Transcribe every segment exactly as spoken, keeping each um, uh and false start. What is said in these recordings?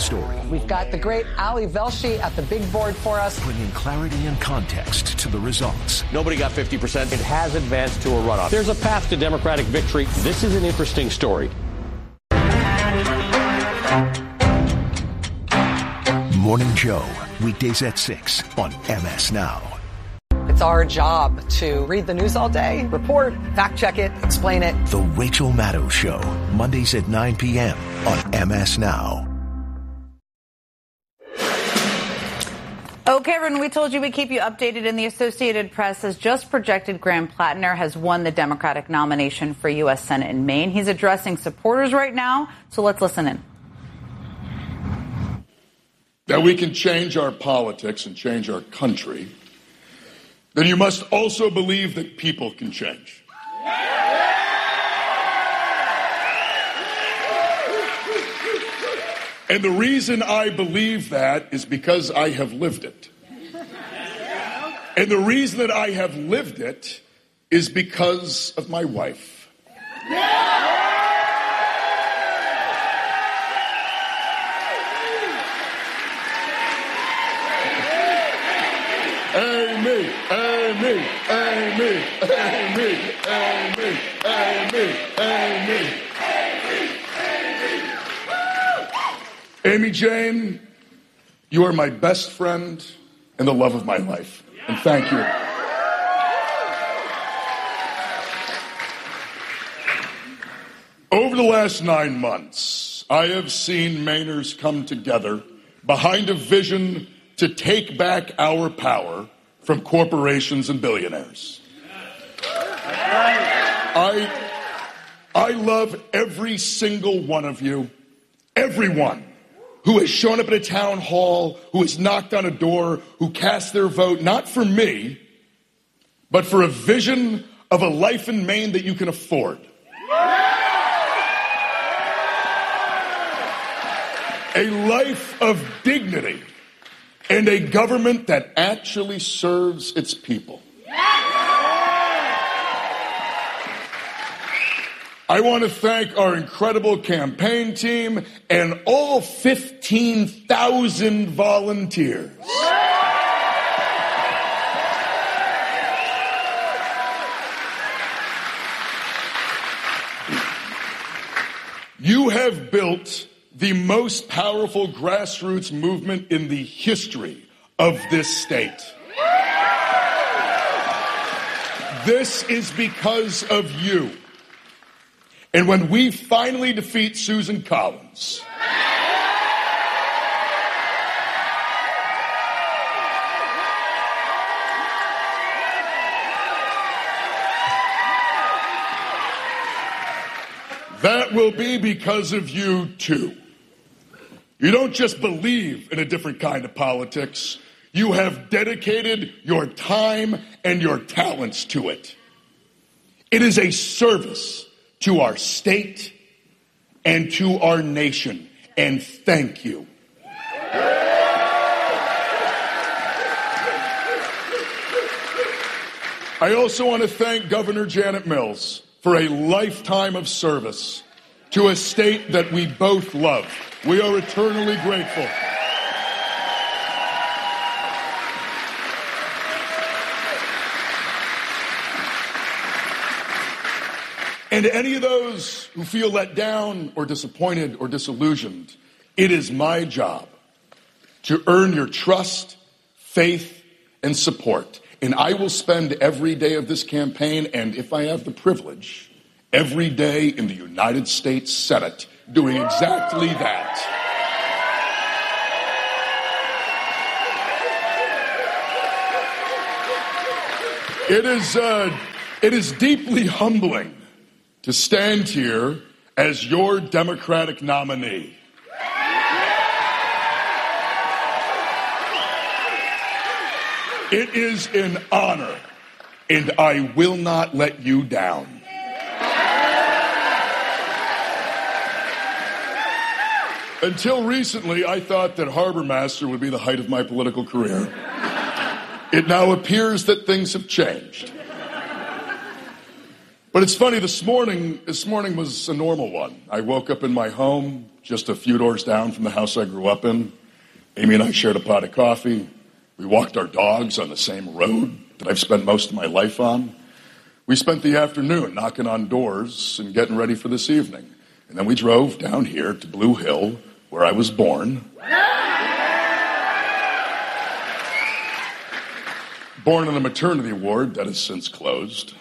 story. We've got the great Ali Velshi at the big board for us. Bringing clarity and context to the results. Nobody got fifty percent. It has advanced to a runoff. There's a path to Democratic victory. This is an interesting story. Morning Joe, weekdays at six on M S Now. It's our job to read the news all day, report, fact check it, explain it. The Rachel Maddow Show, Mondays at nine p.m. on M S Now. Okay, everyone, we told you we'd keep you updated, and the Associated Press has just projected Graham Plattner has won the Democratic nomination for U S Senate in Maine. He's addressing supporters right now, so let's listen in. That we can change our politics and change our country, then you must also believe that people can change. And the reason I believe that is because I have lived it. And the reason that I have lived it is because of my wife. Amy, Amy, Amy, Amy, Amy, Amy, Amy. Amy Jane, you are my best friend and the love of my life. And thank you. Over the last nine months, I have seen Mainers come together behind a vision to take back our power from corporations and billionaires. I, I love every single one of you, everyone who has shown up at a town hall, who has knocked on a door, who cast their vote, not for me, but for a vision of a life in Maine that you can afford. A life of dignity and a government that actually serves its people. I want to thank our incredible campaign team and all fifteen thousand volunteers. You have built the most powerful grassroots movement in the history of this state. This is because of you. And when we finally defeat Susan Collins, that will be because of you too. You don't just believe in a different kind of politics. You have dedicated your time and your talents to it. It is a service to our state and to our nation. And thank you. I also want to thank Governor Janet Mills for a lifetime of service to a state that we both love. We are eternally grateful. And to any of those who feel let down or disappointed or disillusioned, it is my job to earn your trust, faith, and support. And I will spend every day of this campaign, and if I have the privilege, every day in the United States Senate doing exactly that. It is, uh, it is deeply humbling to stand here as your Democratic nominee. It is an honor, and I will not let you down. Until recently, I thought that harbor master would be the height of my political career. It now appears that things have changed. But it's funny, this morning, this morning was a normal one. I woke up in my home, just a few doors down from the house I grew up in. Amy and I shared a pot of coffee. We walked our dogs on the same road that I've spent most of my life on. We spent the afternoon knocking on doors and getting ready for this evening. And then we drove down here to Blue Hill, where I was born. Born in a maternity ward that has since closed.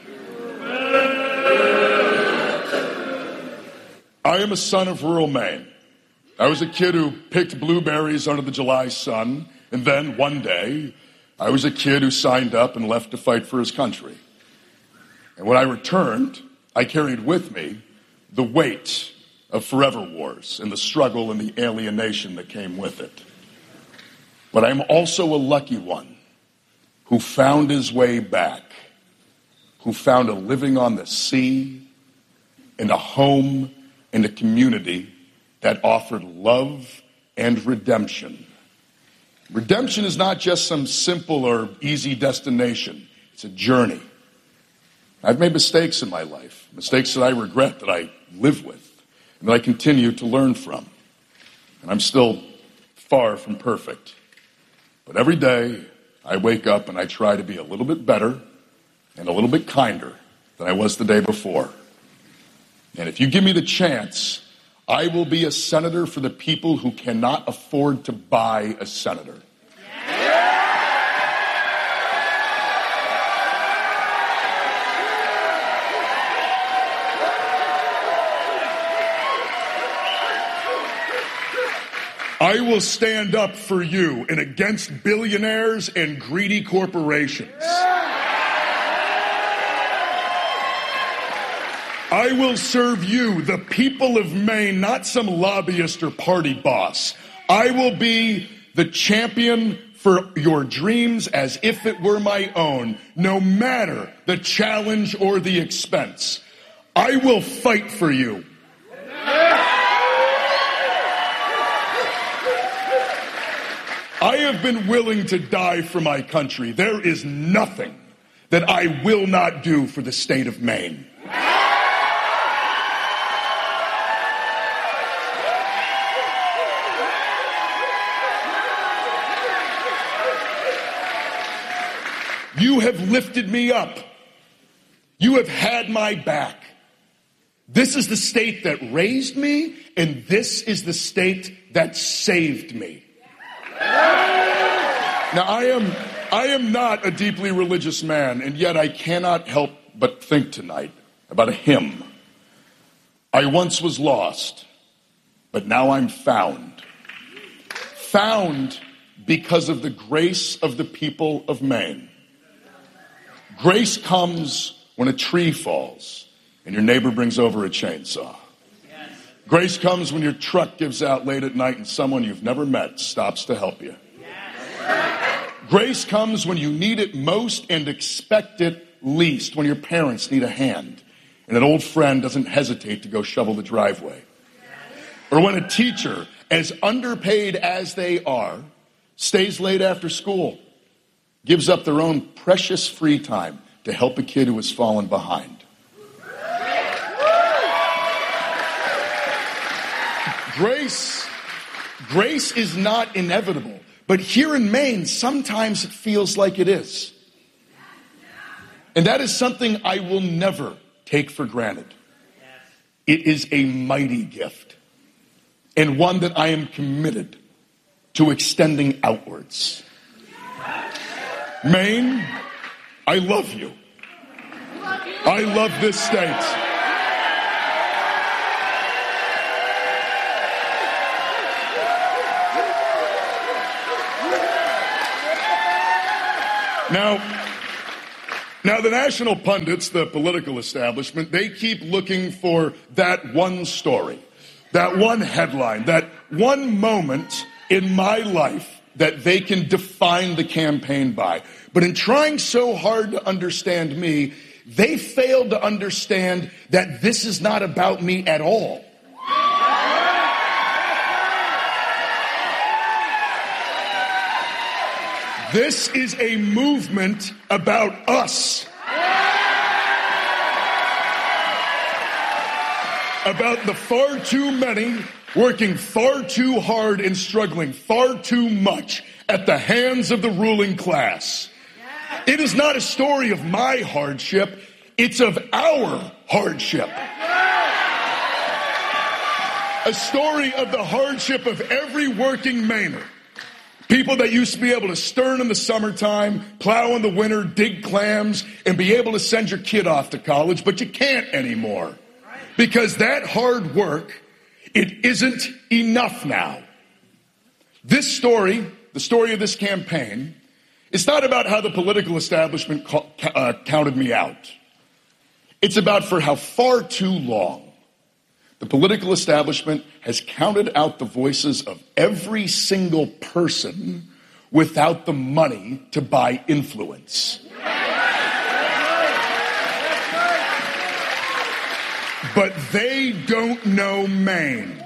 I am a son of rural Maine. I was a kid who picked blueberries under the July sun, and then one day, I was a kid who signed up and left to fight for his country. And when I returned, I carried with me the weight of forever wars and the struggle and the alienation that came with it. But I'm also a lucky one who found his way back, who found a living on the sea and a home and a community that offered love and redemption. Redemption is not just some simple or easy destination. It's a journey. I've made mistakes in my life, mistakes that I regret, that I live with, and that I continue to learn from. And I'm still far from perfect. But every day, I wake up and I try to be a little bit better and a little bit kinder than I was the day before. And if you give me the chance, I will be a senator for the people who cannot afford to buy a senator. I will stand up for you and against billionaires and greedy corporations. I will serve you, the people of Maine, not some lobbyist or party boss. I will be the champion for your dreams as if it were my own, no matter the challenge or the expense. I will fight for you. I have been willing to die for my country. There is nothing that I will not do for the state of Maine. You have lifted me up. You have had my back. This is the state that raised me, and this is the state that saved me. Now, I am, I am not a deeply religious man, and yet I cannot help but think tonight about a hymn. I once was lost, but now I'm found. Found because of the grace of the people of Maine. Grace comes when a tree falls and your neighbor brings over a chainsaw. Yes. Grace comes when your truck gives out late at night and someone you've never met stops to help you. Yes. Grace comes when you need it most and expect it least, when your parents need a hand and an old friend doesn't hesitate to go shovel the driveway. Yes. Or when a teacher, as underpaid as they are, stays late after school, gives up their own precious free time to help a kid who has fallen behind. Grace, grace is not inevitable, but here in Maine, sometimes it feels like it is. And that is something I will never take for granted. It is a mighty gift, and one that I am committed to extending outwards. Maine, I love you. I love this state. Now, now the national pundits, the political establishment, they keep looking for that one story, that one headline, that one moment in my life that they can define the campaign by. But in trying so hard to understand me, they failed to understand that this is not about me at all. This is a movement about us. about the far too many working far too hard and struggling far too much at the hands of the ruling class. It is not a story of my hardship, it's of our hardship. A story of the hardship of every working Mainer. People that used to be able to stern in the summertime, plow in the winter, dig clams, and be able to send your kid off to college, but you can't anymore. Because that hard work, it isn't enough now. This story, the story of this campaign, it's not about how the political establishment ca- uh, counted me out. It's about for how far too long the political establishment has counted out the voices of every single person without the money to buy influence. But they don't know Maine.